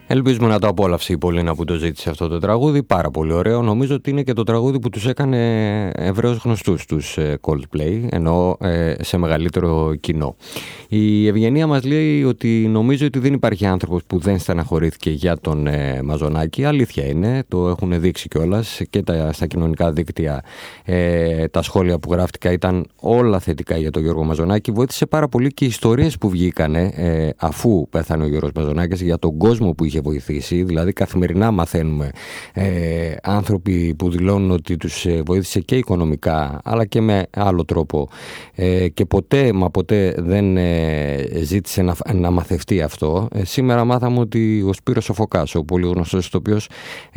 Ελπίζουμε να το απόλαυσε η Πολίνα που το ζήτησε αυτό το τραγούδι. Πάρα πολύ ωραίο. Νομίζω ότι είναι και το τραγούδι που τους έκανε ευρέως γνωστούς τους Coldplay, ενώ σε μεγαλύτερο κοινό. Η Ευγενία μας λέει ότι νομίζω ότι δεν υπάρχει άνθρωπος που δεν στεναχωρήθηκε για τον Μαζονάκη. Αλήθεια είναι, το έχουν δείξει κιόλας και στα κοινωνικά δίκτυα. Τα σχόλια που γράφτηκα ήταν όλα θετικά για τον Γιώργο Μαζονάκη. Βοήθησε πάρα πολύ και οι ιστορίες που βγήκανε αφού πέθανε ο Γιώργος Μαζονάκης για τον κόσμο που είχε βοηθήσει. Δηλαδή καθημερινά μαθαίνουμε άνθρωποι που δηλώνουν ότι τους βοήθησε και οικονομικά αλλά και με άλλο τρόπο και ποτέ δεν ζήτησε να μαθευτεί αυτό. Σήμερα μάθαμε ότι ο Σπύρος Σοφοκάς, ο πολύ γνωστός ηθοποιός,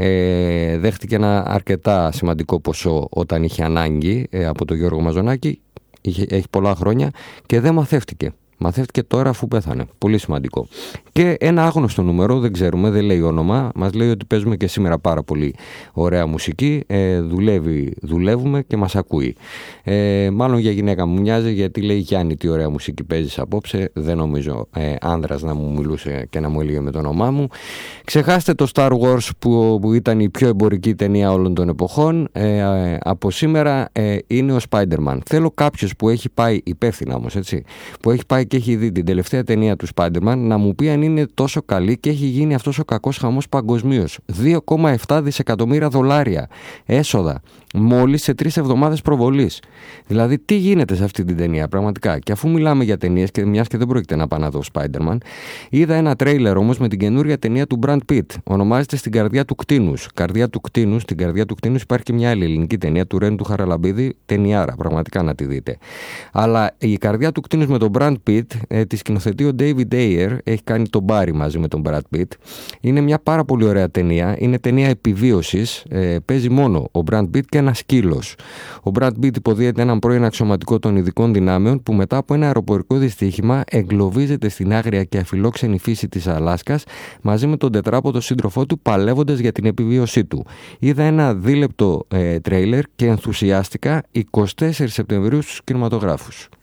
δέχτηκε ένα αρκετά σημαντικό ποσό όταν είχε ανάγκη από τον Γιώργο Μαζονάκη. Έχει πολλά χρόνια και δεν μαθεύτηκε. Μαθεύτηκε τώρα αφού πέθανε. Πολύ σημαντικό. Και ένα άγνωστο νούμερο, δεν ξέρουμε, δεν λέει όνομα. Μας λέει ότι παίζουμε και σήμερα πάρα πολύ ωραία μουσική. Δουλεύουμε και μας ακούει. Μάλλον για γυναίκα μου μοιάζει, γιατί λέει Γιάννη, τι ωραία μουσική παίζεις απόψε. Δεν νομίζω άνδρας να μου μιλούσε και να μου έλεγε με το όνομά μου. Ξεχάστε το Star Wars που ήταν η πιο εμπορική ταινία όλων των εποχών. Από σήμερα είναι ο Spider-Man. Θέλω κάποιος που έχει πάει, υπεύθυνα όμως, έτσι, που έχει πάει και έχει δει την τελευταία ταινία του Spider-Man να μου πει αν είναι τόσο καλή και έχει γίνει αυτός ο κακός χαμός παγκοσμίως. 2,7 δισεκατομμύρια δολάρια έσοδα μόλις σε 3 εβδομάδες προβολής. Δηλαδή τι γίνεται σε αυτή την ταινία πραγματικά. Και αφού μιλάμε για ταινίες και μιας και δεν πρόκειται να πάω να δω Spider-Man, είδα ένα τρέιλερ όμως με την καινούρια ταινία του Brad Pitt. Ονομάζεται Στην καρδιά του κτήνους. Στην καρδιά του κτήνους υπάρχει και μια άλλη ελληνική ταινία του Ρένου του Χαραλαμπίδη, ταινιάρα, πραγματικά να τη δείτε. Αλλά η καρδιά του κτήνους με τον Brad Pitt, τη σκηνοθετεί ο David Ayer, έχει κάνει τον Barry μαζί με τον Brad Pitt. Είναι μια πάρα πολύ ωραία ταινία, είναι ταινία επιβίωσης, παίζει μόνο ο Brad Pitt και ένα σκύλος. Ο Brad Pitt υποδίεται έναν πρώην αξιωματικό των ειδικών δυνάμεων που μετά από ένα αεροπορικό δυστύχημα εγκλωβίζεται στην άγρια και αφιλόξενη φύση της Αλάσκας μαζί με τον τετράποδο σύντροφό του, παλεύοντας για την επιβίωσή του. Είδα ένα δίλεπτο τρέιλερ και ενθουσιάστηκα. 24 Σεπτεμβρίου στους κινηματογράφους.